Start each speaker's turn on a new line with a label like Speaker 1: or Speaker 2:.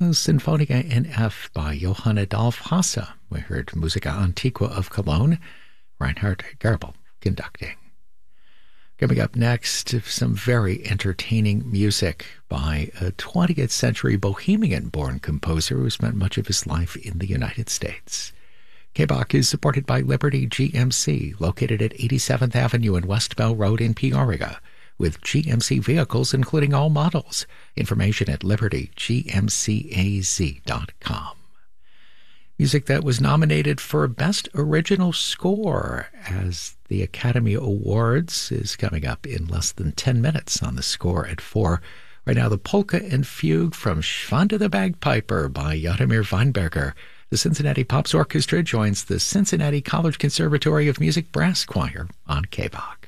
Speaker 1: Sinfonia in F by Johann Adolf Hasse. We heard Musica Antiqua of Cologne, Reinhard Goebel conducting. Coming up next, some very entertaining music by a 20th century Bohemian-born composer who spent much of his life in the United States. K-Bach is supported by Liberty GMC, located at 87th Avenue and West Bell Road in Peoria, with GMC vehicles including all models. Information at libertygmcaz.com. Music that was nominated for Best Original Score as the Academy Awards is coming up in less than 10 minutes on The Score at 4. Right now, the Polka and Fugue from Schwanda the Bagpiper by Jaromir Weinberger. The Cincinnati Pops Orchestra joins the Cincinnati College Conservatory of Music Brass Choir on K-Bach.